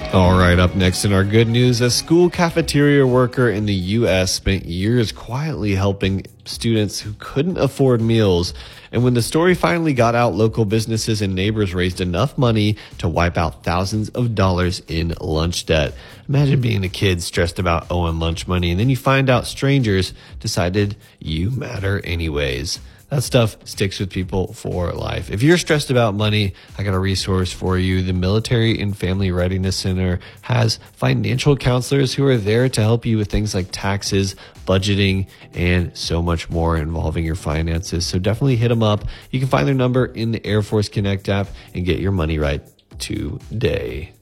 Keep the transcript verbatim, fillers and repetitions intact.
All right, up next in our good news, a school cafeteria worker in the U S spent years quietly helping students who couldn't afford meals. And when the story finally got out, local businesses and neighbors raised enough money to wipe out thousands of dollars in lunch debt. Imagine being a kid stressed about owing lunch money, and then you find out strangers decided you matter anyways. That stuff sticks with people for life. If you're stressed about money, I got a resource for you. The Military and Family Readiness Center has financial counselors who are there to help you with things like taxes, budgeting, and so much more involving your finances. So definitely hit them up. You can find their number in the Air Force Connect app and get your money right today.